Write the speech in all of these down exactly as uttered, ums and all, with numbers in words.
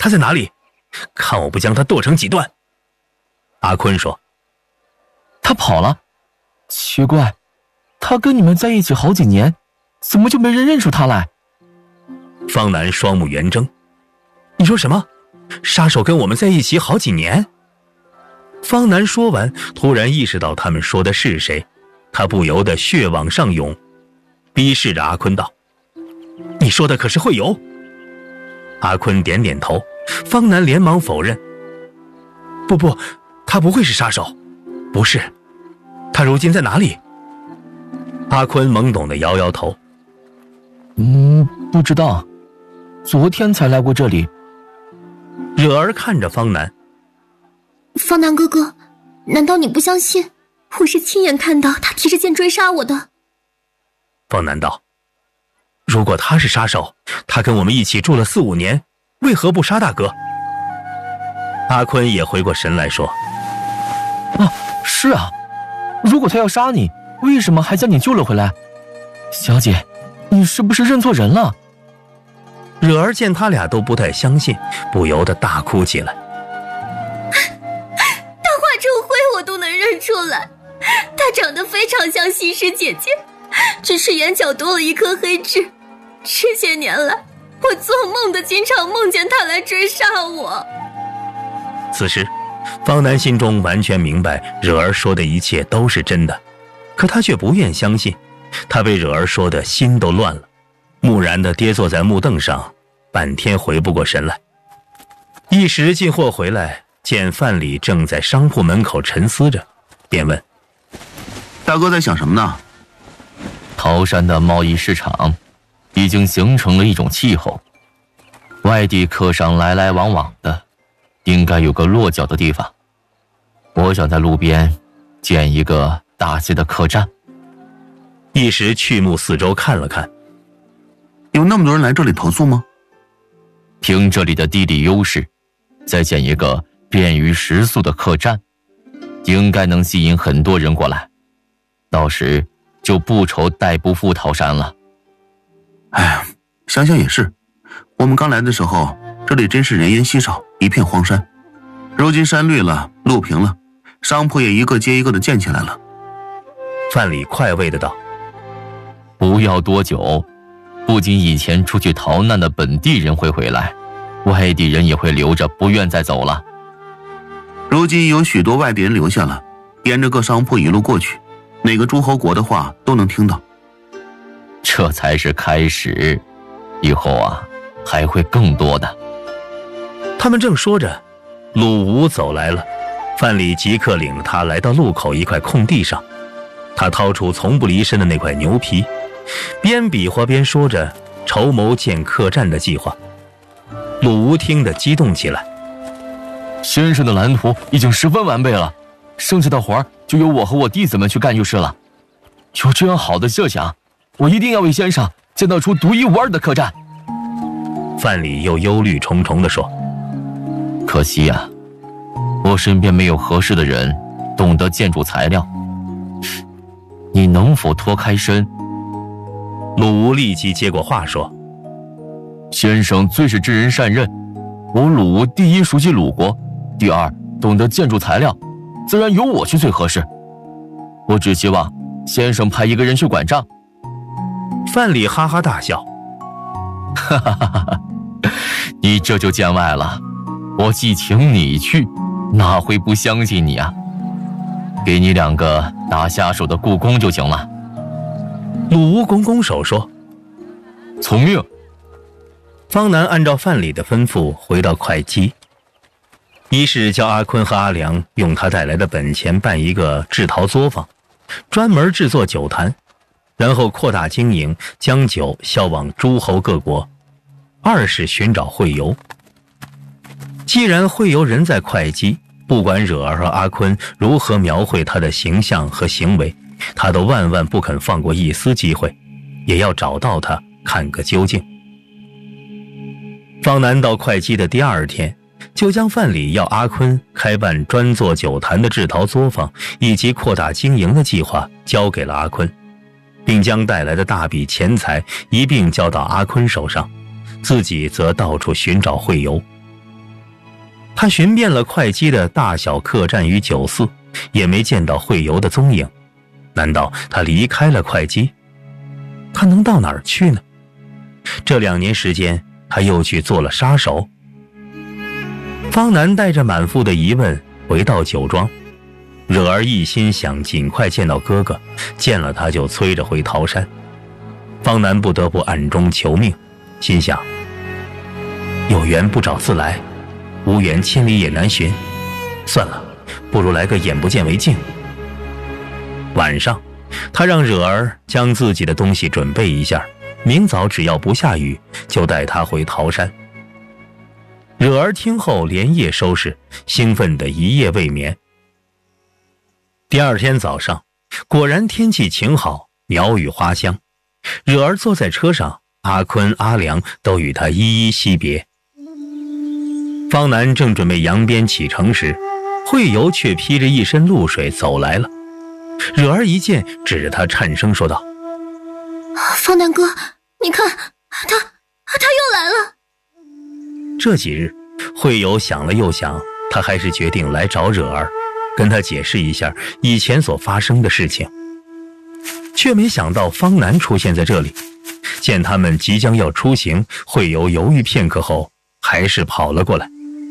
他在哪里？看我不将他剁成几段。阿坤说。 他跑了。奇怪，他跟你们在一起好几年，怎么就没人认出他来？ 方南双目圆睁。你说什么？杀手跟我们在一起好几年？方南说完，突然意识到他们说的是谁，他不由得血往上涌，逼视着阿坤道：你说的可是慧游？阿坤点点头。方南连忙否认：不不，他不会是杀手，不是。他如今在哪里？阿坤懵懂地摇摇头。 嗯，不知道，昨天才来过这里。 惹儿看着方南。 方南哥哥，难道你不相信？我是亲眼看到他提着剑追杀我的。 方南道：如果他是杀手，他跟我们一起住了四五年，为何不杀大哥？阿坤也回过神来说： 啊，是啊，如果他要杀你，为什么还将你救了回来？小姐，你是不是认错人了？ 惹儿见他俩都不太相信，不由得大哭起来。 他化成灰我都能认出来，他长得非常像西施姐姐，只是眼角多了一颗黑痣。这些年来，我做梦都经常梦见他来追杀我。 此时方南心中完全明白惹儿说的一切都是真的，可他却不愿相信。他被惹儿说的心都乱了，木然地跌坐在木凳上，半天回不过神来。一时进货回来，见范蠡正在商铺门口沉思着，便问： 大哥在想什么呢？ 桃山的贸易市场已经形成了一种气候，外地客商来来往往的，应该有个落脚的地方。我想在路边建一个大些的客栈。 一时去目四周看了看。 有那么多人来这里投宿吗？ 凭这里的地理优势，再建一个便于食宿的客栈，应该能吸引很多人过来，到时就不愁带不富桃山了。 哎，想想也是，我们刚来的时候，这里真是人烟稀少，一片荒山。如今山绿了，路平了，商铺也一个接一个的建起来了。 范蠡快慰的道： 不要多久，不仅以前出去逃难的本地人会回来，外地人也会留着，不愿再走了。 如今有许多外地人留下了，沿着各商铺一路过去，哪个诸侯国的话都能听到。 这才是开始，以后啊，还会更多的。 他们正说着，鲁吴走来了。范蠡即刻领着他来到路口一块空地上，他掏出从不离身的那块牛皮，边比划边说着筹谋建客栈的计划。鲁吴听得激动起来： 先生的蓝图已经十分完备了，剩下的活儿就由我和我弟子们去干就是了。有这样好的设想，我一定要为先生建造出独一无二的客栈。 范蠡又忧虑重重地说： 可惜呀、啊，我身边没有合适的人懂得建筑材料，你能否脱开身？ 鲁吴立即接过话说： 先生最是知人善任，我鲁吴第一熟悉鲁国，第二懂得建筑材料，自然由我去最合适。我只希望先生派一个人去管账。 范蠡哈哈大笑： 哈哈哈哈，你这就见外了，我既请你去，哪会不相信你啊？给你两个打下手的雇工就行了。 鲁吴拱拱手说： 从命。 方南按照范蠡的吩咐回到会稽，一是叫阿坤和阿良用他带来的本钱办一个制陶作坊，专门制作酒坛，然后扩大经营，将酒销往诸侯各国。二是寻找慧游。既然慧游人在会稽，不管惹儿和阿坤如何描绘他的形象和行为，他都万万不肯放过一丝机会，也要找到他看个究竟。方南到会稽的第二天，就将范蠡要阿坤开办专做酒坛的制陶作坊以及扩大经营的计划交给了阿坤，并将带来的大笔钱财一并交到阿坤手上，自己则到处寻找慧游。 他寻遍了会稽的大小客栈与酒肆，也没见到惠游的踪影。难道他离开了会稽？他能到哪儿去呢？这两年时间，他又去做了杀手。方南带着满腹的疑问回到酒庄，惹儿一心想尽快见到哥哥，见了他就催着回桃山。方南不得不暗中求命，心想：有缘不找自来，无缘千里也难寻。算了，不如来个眼不见为净。晚上，他让惹儿将自己的东西准备一下，明早只要不下雨，就带他回桃山。惹儿听后连夜收拾，兴奋得一夜未眠。第二天早上，果然天气晴好，鸟语花香。惹儿坐在车上，阿坤、阿良都与他依依惜别。方南正准备扬鞭启程时，惠游却披着一身露水走来了。惹儿一见，指着他颤声说道： 方南哥，你看，他他又来了。 这几日，惠游想了又想，他还是决定来找惹儿，跟他解释一下以前所发生的事情。却没想到方南出现在这里，见他们即将要出行，惠游犹豫片刻后，还是跑了过来。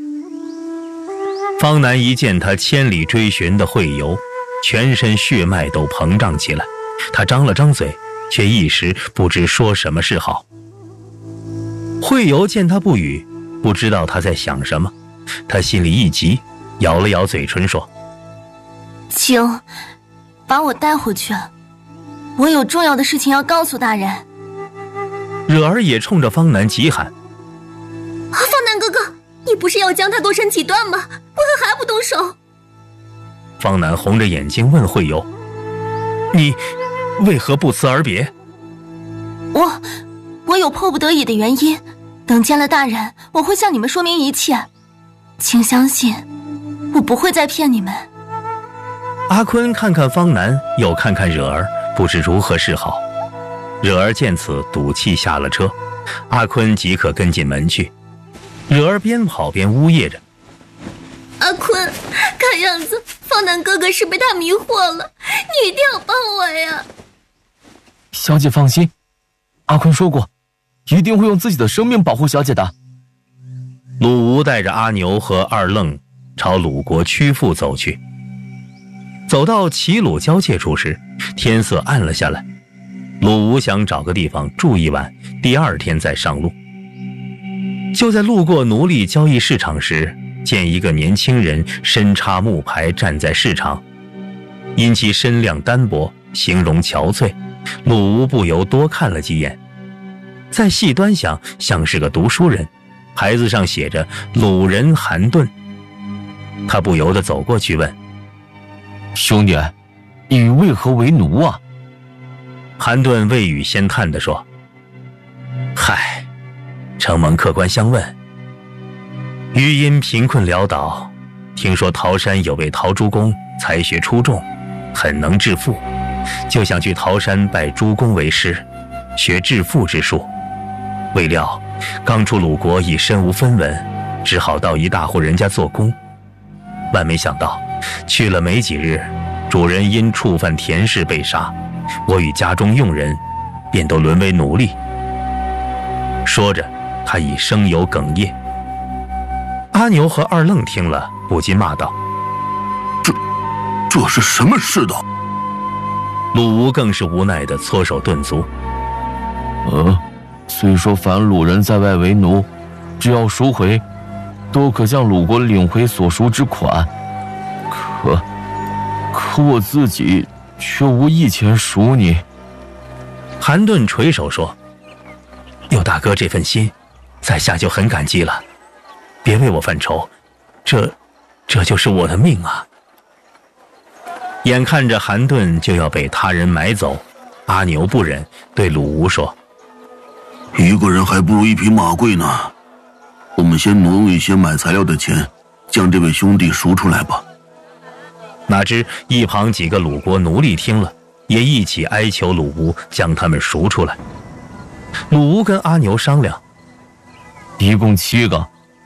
方南一见他千里追寻的惠游，全身血脉都膨胀起来，他张了张嘴，却一时不知说什么是好。惠游见他不语，不知道他在想什么，他心里一急，咬了咬嘴唇说： 请把我带回去，我有重要的事情要告诉大人。 惹儿也冲着方南急喊： 方南哥哥，你不是要将他剁成几段吗？为何还不动手？ 方南红着眼睛问惠游：你为何不辞而别？ 我我有迫不得已的原因，等见了大人，我会向你们说明一切，请相信我不会再骗你们。 阿坤看看方南，又看看惹儿，不知如何是好。惹儿见此，赌气下了车，阿坤即刻跟进门去。惹儿边跑边呜咽着： 阿坤，看样子方南哥哥是被他迷惑了，你一定要帮我呀。 小姐放心，阿坤说过，一定会用自己的生命保护小姐的。 鲁吴带着阿牛和二愣朝鲁国曲阜走去。走到齐鲁交界处时，天色暗了下来。鲁吴想找个地方住一晚，第二天再上路。就在路过奴隶交易市场时，见一个年轻人身插木牌站在市场，因其身量单薄，形容憔悴，鲁吴不由多看了几眼。再细端详，像是个读书人，牌子上写着鲁人韩盾。他不由得走过去问： 兄弟，你为何为奴啊？ 韩盾未语先叹地说：嗨，承蒙客官相问，余因贫困潦倒，听说桃山有位陶朱公才学出众，很能致富，就想去桃山拜朱公为师，学致富之术。未料刚出鲁国已身无分文，只好到一大户人家做工。万没想到去了没几日，主人因触犯田氏被杀，我与家中佣人便都沦为奴隶。说着，他已声有哽咽。阿牛和二愣听了，不禁骂道： 这这是什么世道？ 鲁吴更是无奈地搓手顿足。 呃，虽说凡鲁人在外为奴，只要赎回，都可向鲁国领回所赎之款，可可我自己却无一钱赎你。 韩盾垂手说：有大哥这份心，在下就很感激了，别为我犯愁，这这就是我的命啊。眼看着韩盾就要被他人买走，阿牛不忍，对鲁吴说： 一个人还不如一匹马贵呢，我们先挪用一些买材料的钱，将这位兄弟赎出来吧。 哪知一旁几个鲁国奴隶听了，也一起哀求鲁吴将他们赎出来。鲁吴跟阿牛商量： 一共七个，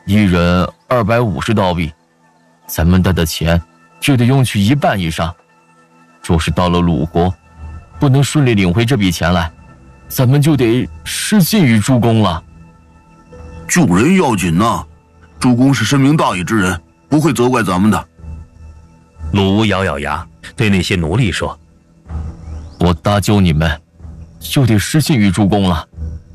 一人二百五十刀币，咱们带的钱就得用去一半以上。若是到了鲁国，不能顺利领回这笔钱来，咱们就得失信于主公了。 救人要紧呐，主公是深明大义之人，不会责怪咱们的。 鲁吴咬咬牙，对那些奴隶说：“ 我搭救你们，就得失信于主公了。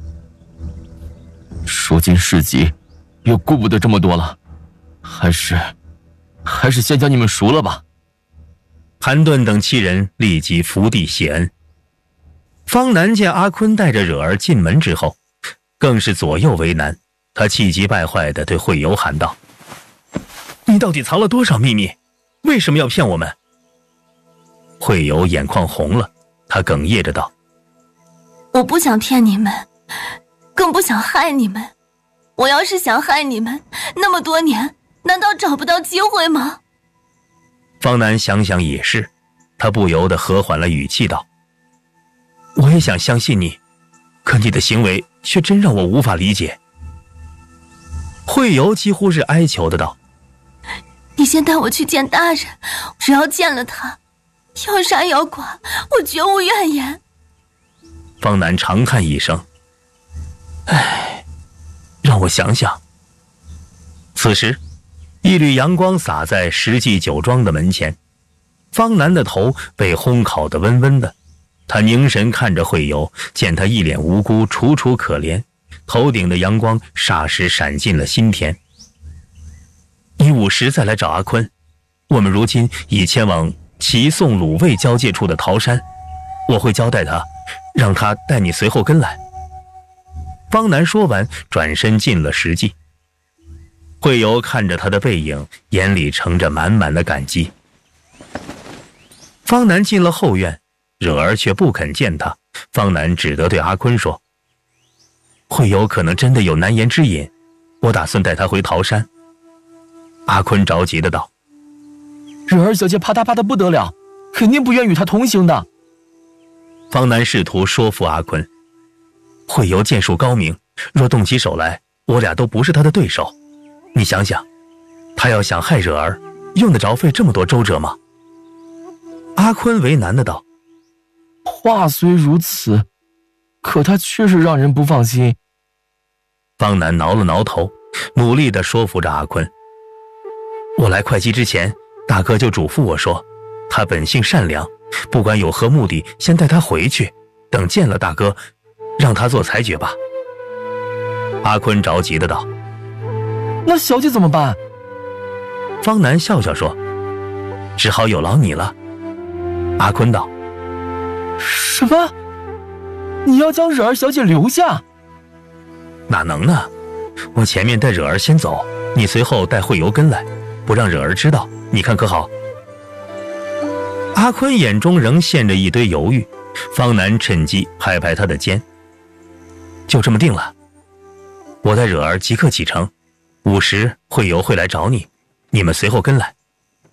如今事急，又顾不得这么多了，还是，还是先将你们赎了吧。” 韩顿等七人立即伏地谢恩。方南见阿坤带着惹儿进门之后，更是左右为难，他气急败坏地对惠游喊道：“你到底藏了多少秘密？为什么要骗我们？”惠游眼眶红了，他哽咽着道：“ 我不想骗你们，更不想害你们。我要是想害你们，那么多年，难道找不到机会吗？” 方南想想也是，他不由得和缓了语气道：“我也想相信你，可你的行为却真让我无法理解。”惠游几乎是哀求的道：“ 你先带我去见大人，只要见了他，要杀要剐，我绝无怨言。” 方南长叹一声：“唉，让我想想。”此时一缕阳光洒在石记酒庄的门前，方南的头被烘烤得温温的，他凝神看着惠游，见他一脸无辜，楚楚可怜，头顶的阳光霎时闪进了心田。你午时再来找阿坤，我们如今已前往齐宋鲁卫交界处的桃山，我会交代他，让他带你随后跟来。方南说完，转身进了石记。惠游看着他的背影，眼里盛着满满的感激。方南进了后院，惹儿却不肯见他，方南只得对阿坤说：“惠游可能真的有难言之隐，我打算带他回桃山。”阿坤着急的道：“ 惹儿小姐怕他怕得不得了，肯定不愿与他同行的。” 方南试图说服阿坤：“惠游剑术高明，若动起手来，我俩都不是他的对手。你想想，他要想害惹儿，用得着费这么多周折吗？”阿坤为难的道：“ 话虽如此，可他确实让人不放心。” 方南挠了挠头，努力地说服着阿坤：“我来会稽之前，大哥就嘱咐我说，他本性善良，不管有何目的，先带他回去，等见了大哥，让他做裁决吧。”阿坤着急的道：“ 那小姐怎么办？” 方南笑笑说：“只好有劳你了。”阿坤道：“ 什么？你要将惹儿小姐留下？”“ 哪能呢？我前面带惹儿先走，你随后带惠游跟来，不让惹儿知道，你看可好？”阿坤眼中仍现着一堆犹豫，方南趁机拍拍他的肩：“就这么定了，我带惹儿即刻启程，午时惠游会来找你，你们随后跟来。”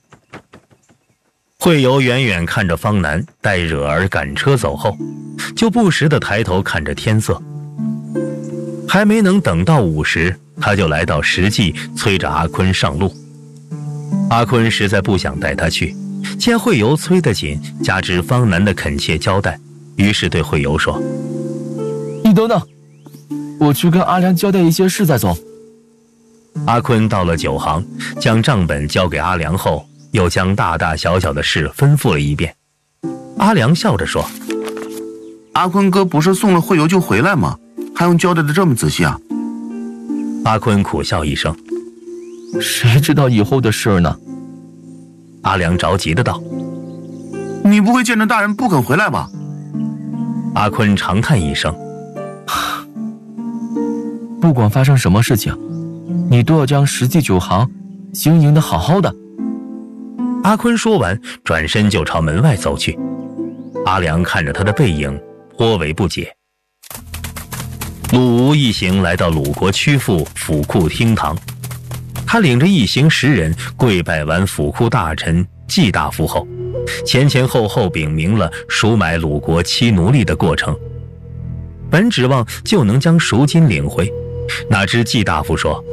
惠游远远看着方南带惹儿赶车走后，就不时地抬头看着天色。还没能等到午时，他就来到石记，催着阿坤上路。阿坤实在不想带他去，见惠游催得紧，加之方南的恳切交代，于是对惠游说：“ 你等等，我去跟阿良交代一些事再走。” 阿坤到了酒行，将账本交给阿良后，又将大大小小的事吩咐了一遍。阿良笑着说：“ 阿坤哥不是送了惠游就回来吗？还用交代的这么仔细啊？” 阿坤苦笑一声：“ 谁知道以后的事呢？” 阿良着急的道：“ 你不会见着大人不肯回来吧？” 阿坤长叹一声：“ 不管发生什么事情，你都要将实际酒行经营得好好的。” 阿坤说完，转身就朝门外走去。阿良看着他的背影，颇为不解。鲁吴一行来到鲁国曲阜府库厅堂，他领着一行十人跪拜完府库大臣季大夫后，前前后后禀明了赎买鲁国七奴隶的过程。本指望就能将赎金领回，哪知季大夫说，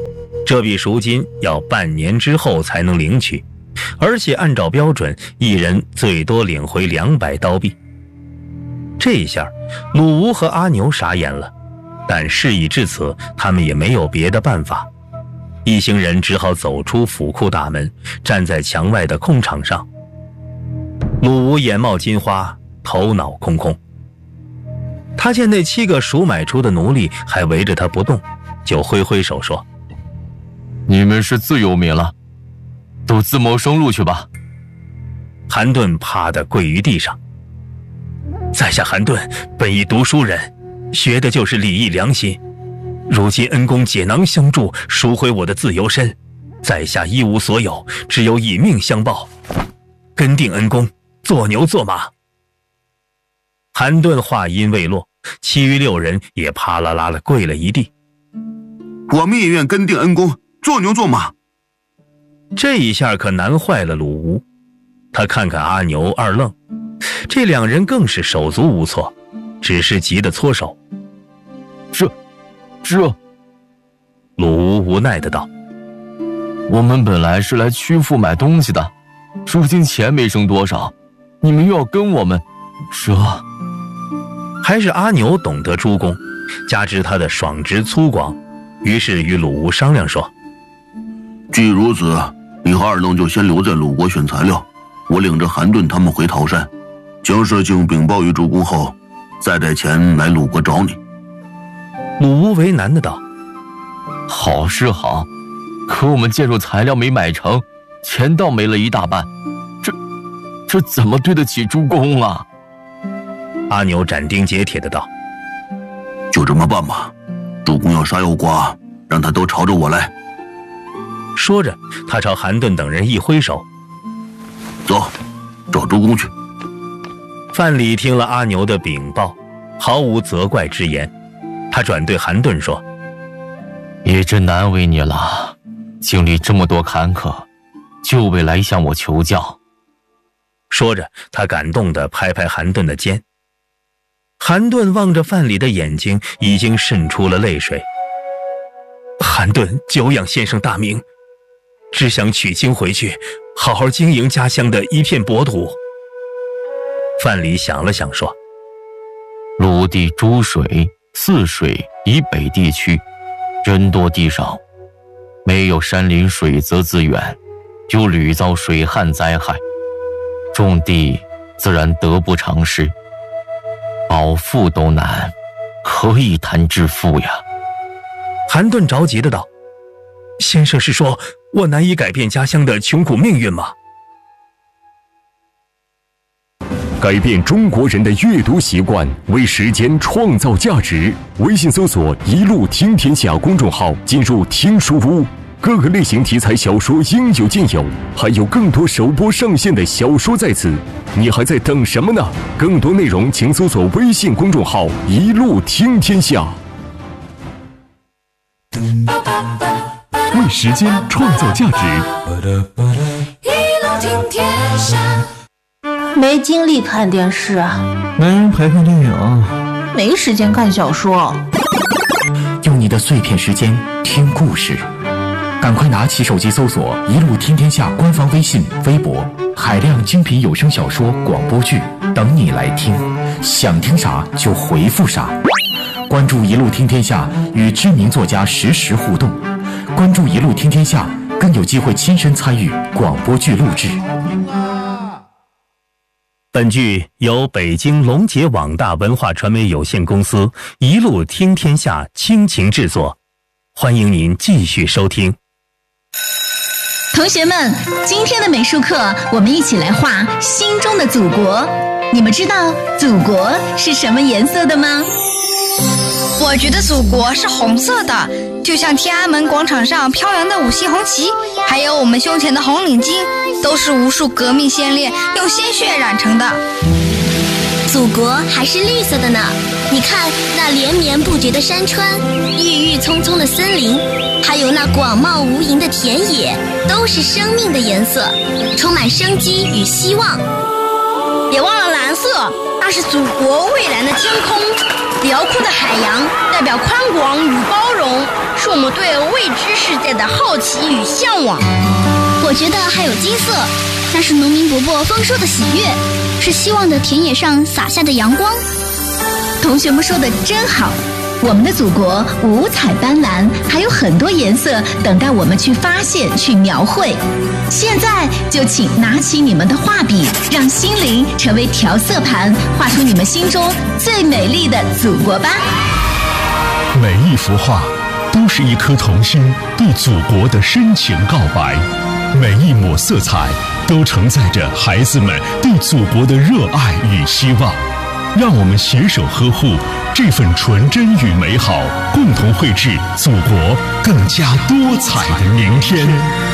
这笔赎金要半年之后才能领取，而且按照标准，一人最多领回两百刀币。这一下，鲁吴和阿牛傻眼了，但事已至此，他们也没有别的办法。一行人只好走出府库大门，站在墙外的空场上。鲁吴眼冒金花，头脑空空。他见那七个赎买出的奴隶还围着他不动，就挥挥手说：“ 你们是自由民了，都自谋生路去吧。” 韩顿啪地跪于地上：“在下韩顿本一读书人，学的就是礼义良心。如今恩公解囊相助，赎回我的自由身，在下一无所有，只有以命相报。跟定恩公，做牛做马。”韩顿话音未落，其余六人也啪啦啦地跪了一地。 我们也愿跟定恩公，做牛做马。 这一下可难坏了鲁吴，他看看阿牛、二愣，这两人更是手足无措，只是急得搓手。 这这鲁吴无奈的道：“ 我们本来是来曲阜买东西的，如今钱没剩多少，你们又要跟我们，这……” 还是阿牛懂得诸公，加之他的爽直粗犷，于是与鲁吴商量说：“ 既如此，你和二愣就先留在鲁国选材料，我领着韩顿他们回桃山，将事情禀报于诸公后，再带钱来鲁国找你。” 鲁吴为难的道：“ 好是好，可我们建筑材料没买成，钱倒没了一大半，这这怎么对得起诸公啊？” 阿牛斩钉截铁的道：“ 就这么办吧，主公要杀要剐，让他都朝着我来。” 说着，他朝韩顿等人一挥手：“ 走，找主公去。” 范蠡听了阿牛的禀报，毫无责怪之言，他转对韩顿说：“ 也真难为你了，经历这么多坎坷，就为来向我求教。” 说着，他感动地拍拍韩顿的肩。韩顿望着范蠡的眼睛，已经渗出了泪水。韩顿久仰先生大名，只想取经回去，好好经营家乡的一片薄土。范蠡想了想说：“ 鲁地诸水、泗水以北地区，人多地少，没有山林水泽资源，就屡遭水旱灾害，种地自然得不偿失。保富都难，何以谈致富呀？” 韩顿着急的道：“先生是说我难以改变家乡的穷苦命运吗？” 改变中国人的阅读习惯，为时间创造价值。微信搜索“一路听天下”公众号，进入听书屋，各个类型题材小说应有尽有，还有更多首播上线的小说在此，你还在等什么呢？更多内容请搜索微信公众号“一路听天下”。为时间创造价值， 一路听天下。 没精力看电视啊， 没人陪看电影， 没时间看小说。 用你的碎片时间听故事，赶快拿起手机搜索“一路听天下”官方微信、微博，海量精品有声小说、广播剧等你来听，想听啥就回复啥。关注“一路听天下”，与知名作家实时互动。关注“一路听天下”，更有机会亲身参与广播剧录制。 本剧由北京龙杰网大文化传媒有限公司一路听天下倾情制作，欢迎您继续收听。 同学们，今天的美术课我们一起来画心中的祖国。你们知道祖国是什么颜色的吗？ 我觉得祖国是红色的，就像天安门广场上飘扬的五星红旗，还有我们胸前的红领巾，都是无数革命先烈用鲜血染成的。 祖国还是绿色的呢，你看那连绵不绝的山川，郁郁葱葱的森林，还有那广袤无垠的田野，都是生命的颜色，充满生机与希望。 别忘了蓝色，那是祖国蔚蓝的天空。 辽阔的海洋代表宽广与包容，是我们对未知世界的好奇与向往。 我觉得还有金色，那是农民伯伯丰收的喜悦，是希望的田野上洒下的阳光。 同学们说的真好，我们的祖国五彩斑斓，还有很多颜色等待我们去发现、去描绘。现在就请拿起你们的画笔，让心灵成为调色盘，画出你们心中最美丽的祖国吧。 每一幅画都是一颗童心对祖国的深情告白，每一抹色彩都承载着孩子们对祖国的热爱与希望。让我们携手呵护这份纯真与美好，共同绘制祖国更加多彩的明天。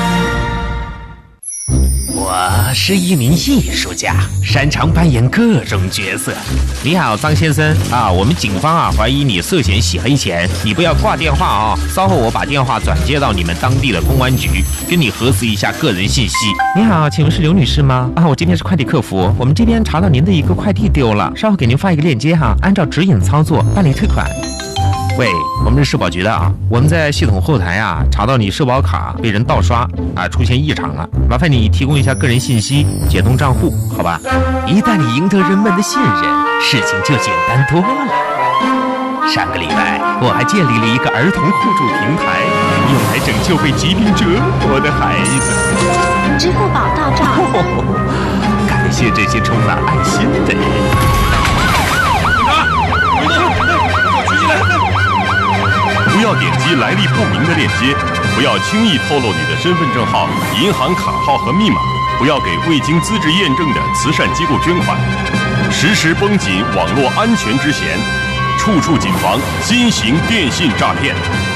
我是一名艺术家，擅长扮演各种角色。你好，张先生啊，我们警方啊怀疑你涉嫌洗黑钱，你不要挂电话啊，稍后我把电话转接到你们当地的公安局，跟你核实一下个人信息。你好，请问是刘女士吗？啊，我这边是快递客服，我们这边查到您的一个快递丢了，稍后给您发一个链接哈，按照指引操作办理退款。喂，我们是社保局的啊，我们在系统后台啊查到你社保卡被人盗刷啊，出现异常了，麻烦你提供一下个人信息，解冻账户，好吧？一旦你赢得人们的信任，事情就简单多了。上个礼拜我还建立了一个儿童互助平台，用来拯救被疾病折磨的孩子。 支付宝到账。 哦，感谢这些充满爱心的人。 不要点击来历不明的链接，不要轻易透露你的身份证号、银行卡号和密码，不要给未经资质验证的慈善机构捐款，时时绷紧网络安全之弦，处处谨防新型电信诈骗。